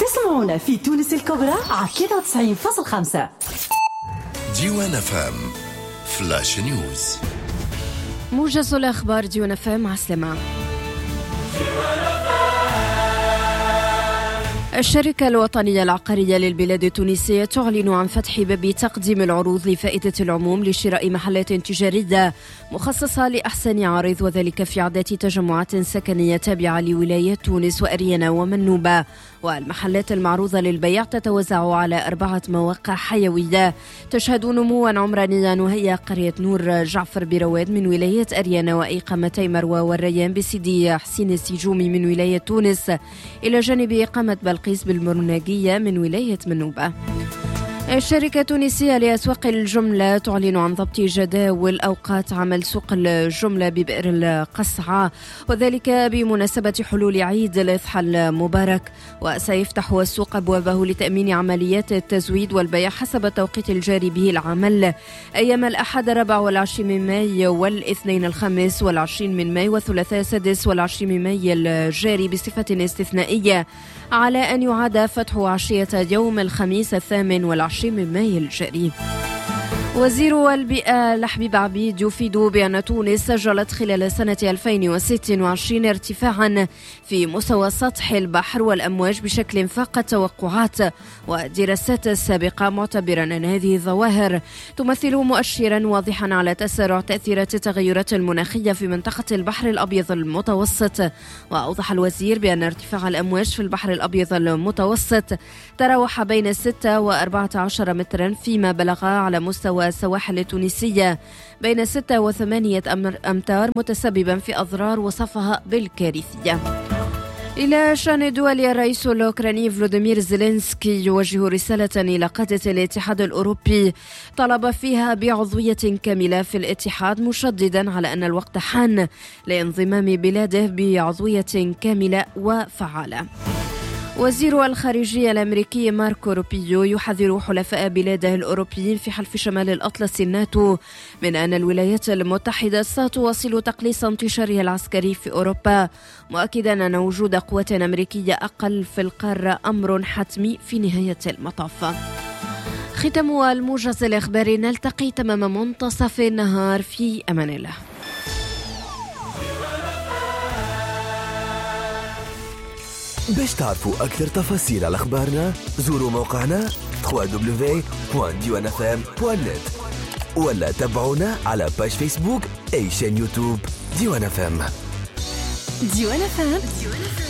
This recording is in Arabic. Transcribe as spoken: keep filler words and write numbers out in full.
تسمعونا في تونس الكبرى على ثلاثة وتسعين فاصلة خمسة. ديوان فام فلاش نيوز، موجز الأخبار ديوان فام. مع السلامة. الشركة الوطنية العقارية للبلاد التونسية تعلن عن فتح باب تقديم العروض لفائدة العموم لشراء محلات تجارية مخصصة لأحسن عرض، وذلك في عدة تجمعات سكنية تابعة لولاية تونس وأريانا ومنوبة. والمحلات المعروضة للبيع تتوزع على أربعة مواقع حيوية تشهد نموا عمرانيا، وهي قرية نور جعفر برواد من ولاية أريانا، وإقامتي مروى والريان بسيدي حسين السجومي من ولاية تونس، إلى جانب إقامة بلقيس بالمرناقية من ولاية منوبة. الشركة التونسية لأسواق الجملة تعلن عن ضبط جداول أوقات عمل سوق الجملة ببئر القصعة، وذلك بمناسبة حلول عيد الأضحى المبارك. وسيفتح السوق أبوابه لتأمين عمليات التزويد والبيع حسب التوقيت الجاري به العمل أيام الأحد الرابع والعشرين من ماي والاثنين الخامس والعشرين من ماي والثلاثاء السادس والعشرين من ماي الجاري بصفة استثنائية، على أن يعاد فتح عشية يوم الخميس الثامن والعشرين من ماي الجاري. وزير البيئة لحبيب عبيد يفيد بأن تونس سجلت خلال سنة ألفين وستة وعشرين ارتفاعا في مستوى سطح البحر والأمواج بشكل فاق التوقعات والدراسات السابقة، معتبرا أن هذه الظواهر تمثل مؤشرا واضحا على تسارع تأثيرات التغيرات المناخية في منطقة البحر الأبيض المتوسط. وأوضح الوزير بأن ارتفاع الأمواج في البحر الأبيض المتوسط تراوح بين ستة وأربعة عشر مترا، فيما بلغ على مستوى السواحل التونسية بين ستة وثمانية أمتار، متسببا في أضرار وصفها بالكارثية. إلى شأن دول، الرئيس الأوكراني فلوديمير زيلينسكي يوجه رسالة إلى قادة الاتحاد الأوروبي طلب فيها بعضوية كاملة في الاتحاد، مشددا على أن الوقت حان لانضمام بلاده بعضوية كاملة وفعالة. وزير الخارجية الأمريكي ماركو روبيو يحذر حلفاء بلاده الأوروبيين في حلف شمال الأطلس الناتو من أن الولايات المتحدة ستواصل تقليص انتشارها العسكري في أوروبا، مؤكدا أن وجود قوات أمريكية أقل في القارة أمر حتمي في نهاية المطاف. ختم الموجز الإخباري، نلتقي تمام منتصف النهار. في أمان الله. باش تعرفوا أكثر تفاصيل على أخبارنا زوروا موقعنا دبليو دبليو دبليو دوت ديوان اف ام دوت نت، ولا تابعونا على باج فيسبوك أي شان يوتيوب ديوان اف ام. ديوان اف ام